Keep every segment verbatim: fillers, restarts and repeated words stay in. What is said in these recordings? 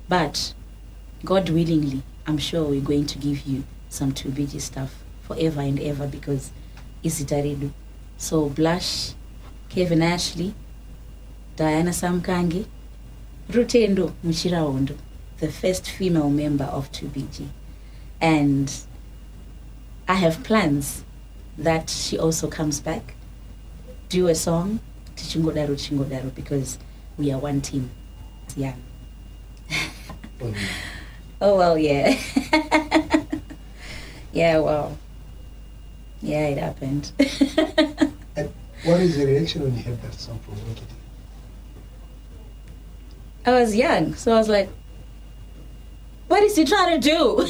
But God willingly, I'm sure we're going to give you some two B G stuff forever and ever because isitaridu. So Blush, Kevin Ashley, Diana Samkange, Rutendo Muchiraondo, the first female member of two B G. And I have plans that she also comes back, do a song, Tichingodaro Chingodaro, because we are one team. Yeah. Oh, well, yeah. Yeah, well. Yeah, it happened. And what is the reaction when you heard that song from Wicked? I was young, so I was like, what is he trying to do?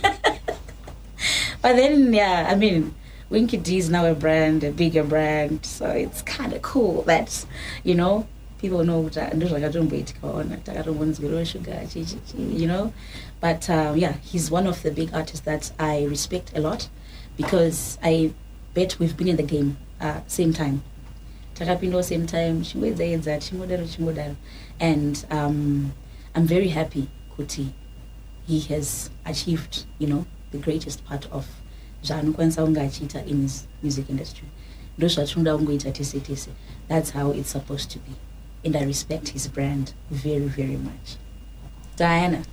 But then, yeah, I mean, Winky D is now a brand, a bigger brand, so it's kind of cool that, you know, people know that, you know. But um, yeah, he's one of the big artists that I respect a lot because I bet we've been in the game uh, same time. Takapindo same time, and um, I'm very happy, Kuti. He has achieved, you know, the greatest part of Janu Kwanza unga achita in his music industry. That's how it's supposed to be. And I respect his brand very, very much. Diana.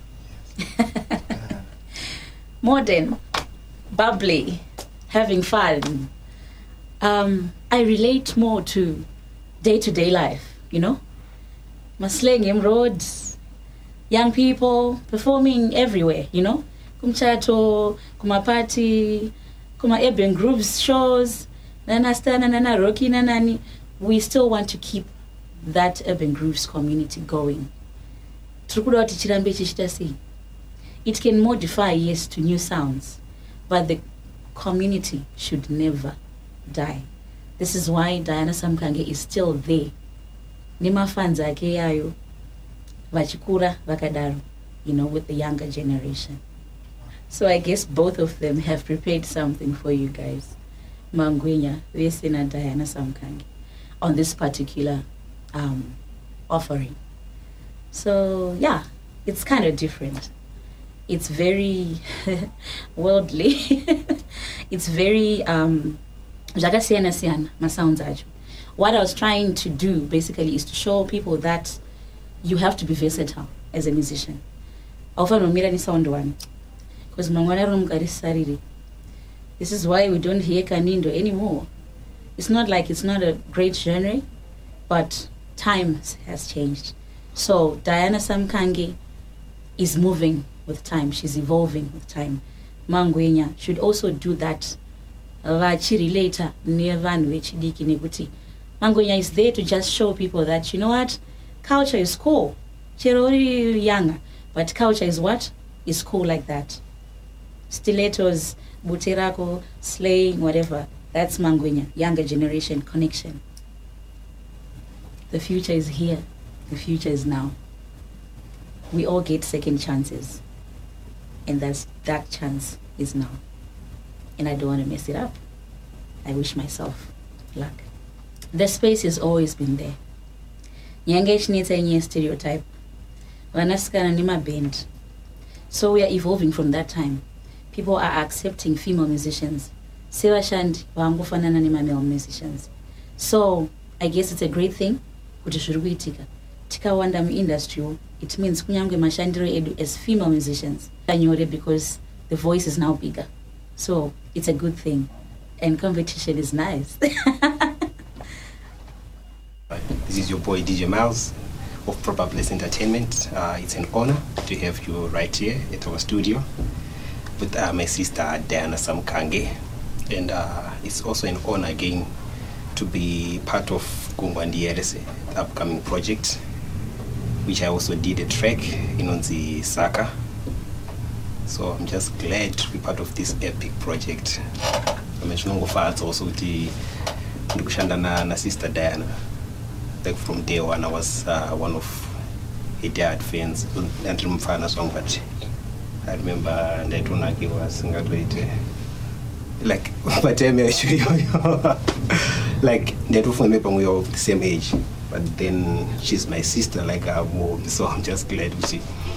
Modern, bubbly, having fun. Um, I relate more to day-to-day life, you know? Maslengem roads, young people performing everywhere, you know? Kumchato, kuma party, kuma urban groups shows, nana stana, nana rocky, nanani. We still want to keep that urban grooves community going. It can modify, yes, to new sounds, but the community should never die. This is why Diana Samkange is still there. Nima fans ake yayo, vachikura vakadaru, you know, with the younger generation. So I guess both of them have prepared something for you guys. Mangwenya, Vesina, Diana Samkange, on this particular um, offering. So yeah, it's kind of different. It's very worldly. It's very um what I was trying to do basically is to show people that you have to be versatile as a musician. Because this is why we don't hear Kanindo anymore. It's not like it's not a great genre, but time has changed. So Diana Samkange is moving with time. She's evolving with time. Mangwenya should also do that. Later, Mangwenya is there to just show people that, you know what, culture is cool. Cherori younger, but culture is what? Is cool like that. Stilettos, buterako, slaying, whatever. That's Mangwenya, younger generation connection. The future is here. The future is now. We all get second chances. And that's, that chance is now. And I don't want to mess it up. I wish myself luck. The space has always been there. Nyangesh needs a new stereotype. Wanaskana nima band. So we are evolving from that time. People are accepting female musicians. Sewa Shandi wangufanana nima male musicians. So I guess it's a great thing. Kutushurubitika. Tika wanda mu industry, it means kunyangwe mashandiro edu as female musicians. Because the voice is now bigger. So it's a good thing. And competition is nice. This is your boy D J Miles of Proper Bliss Entertainment. Uh, it's an honor to have you right here at our studio with uh, my sister Diana Samkange. And uh, it's also an honor again to be part of Kungwandiyeres, the upcoming project, which I also did a track in Onzi Saka. So I'm just glad to be part of this epic project. I mentioned also the na sister Diana. Like from day one, I was uh, one of her dad fans. I song, but I remember Ndetunaki was like, but I like Ndetu we are of the same age, but then she's my sister, like our mom. So I'm just glad to see.